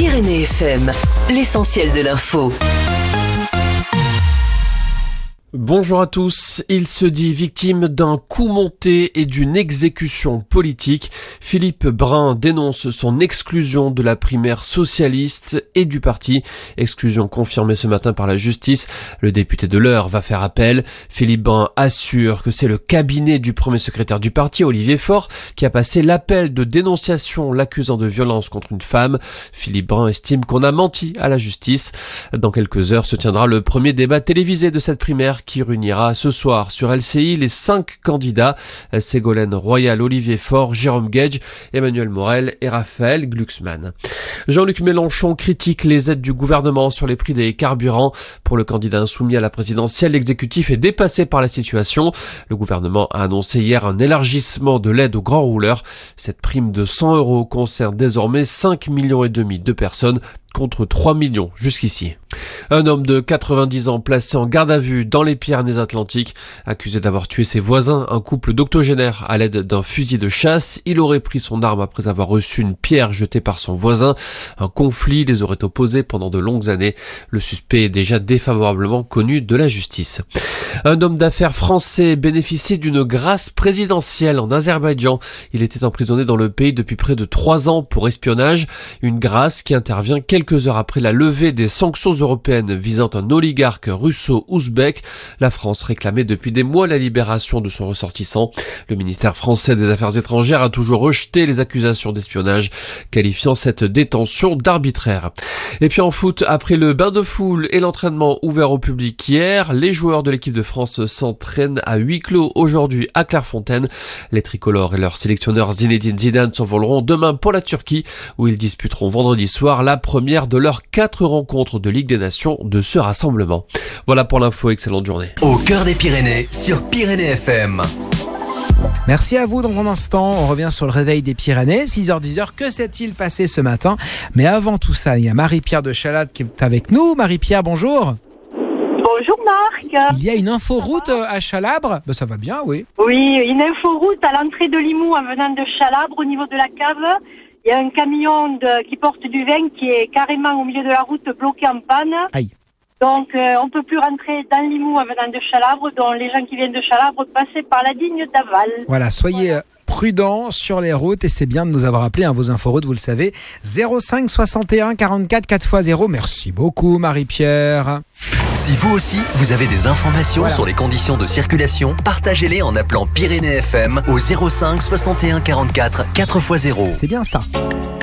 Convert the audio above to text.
Pyrénées FM, l'essentiel de l'info. Bonjour à tous. Il se dit victime d'un coup monté et d'une exécution politique. Philippe Brun dénonce son exclusion de la primaire socialiste et du parti. Exclusion confirmée ce matin par la justice. Le député de l'Eure va faire appel. Philippe Brun assure que c'est le cabinet du premier secrétaire du parti, Olivier Faure, qui a passé l'appel de dénonciation l'accusant de violence contre une femme. Philippe Brun estime qu'on a menti à la justice. Dans quelques heures se tiendra le premier débat télévisé de cette primaire qui réunira ce soir sur LCI les 5 candidats, Ségolène Royal, Olivier Faure, Jérôme Guedj, Emmanuel Morel et Raphaël Glucksmann. Jean-Luc Mélenchon critique les aides du gouvernement sur les prix des carburants. Pour le candidat insoumis à la présidentielle, l'exécutif est dépassé par la situation. Le gouvernement a annoncé hier un élargissement de l'aide aux grands rouleurs. Cette prime de 100 € concerne désormais 5,5 millions de personnes, contre 3 millions jusqu'ici. Un homme de 90 ans placé en garde à vue dans les Pyrénées-Atlantiques, accusé d'avoir tué ses voisins, un couple d'octogénaires à l'aide d'un fusil de chasse. Il aurait pris son arme après avoir reçu une pierre jetée par son voisin. Un conflit les aurait opposés pendant de longues années. Le suspect est déjà défavorablement connu de la justice. Un homme d'affaires français bénéficie d'une grâce présidentielle en Azerbaïdjan. Il était emprisonné dans le pays depuis près de 3 ans pour espionnage. Une grâce qui intervient quelques heures après la levée des sanctions européennes visant un oligarque russo-ouzbek. La France réclamait depuis des mois la libération de son ressortissant. Le ministère français des Affaires étrangères a toujours rejeté les accusations d'espionnage, qualifiant cette détention d'arbitraire. Et puis en foot, après le bain de foule et l'entraînement ouvert au public hier, les joueurs de l'équipe de France s'entraînent à huis clos aujourd'hui à Clairefontaine. Les tricolores et leur sélectionneur Zinedine Zidane s'envoleront demain pour la Turquie, où ils disputeront vendredi soir la première de leurs 4 rencontres de Ligue des Nations de ce rassemblement. Voilà pour l'info, excellente journée. Au cœur des Pyrénées, sur Pyrénées FM. Merci à vous. Dans un instant, on revient sur le réveil des Pyrénées. 6h-10h, que s'est-il passé ce matin? Mais avant tout ça, il y a Marie-Pierre de Chalade qui est avec nous. Marie-Pierre, bonjour. Bonjour Marc. Il y a une inforoute à Chalabre. Ça va bien, oui. Oui, une inforoute à l'entrée de Limoux en venant de Chalabre au niveau de la cave. Il y a un camion qui porte du vin qui est carrément au milieu de la route bloqué en panne. Aïe. Donc on ne peut plus rentrer dans Limoux en venant de Chalabre, dont les gens qui viennent de Chalabre passaient par la Digne d'Aval. Voilà, soyez prudents sur les routes et c'est bien de nous avoir appelé vos inforoutes, vous le savez. 05 61 44 4x0. Merci beaucoup Marie-Pierre. Si vous aussi, vous avez des informations sur les conditions de circulation, partagez-les en appelant Pyrénées FM au 05 61 44 4x0. C'est bien ça.